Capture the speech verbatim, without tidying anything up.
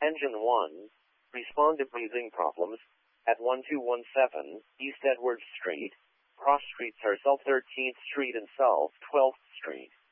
Engine one. Respond to breathing problems at one two one seven East Edwards Street. Cross streets are South thirteenth Street and South twelfth Street.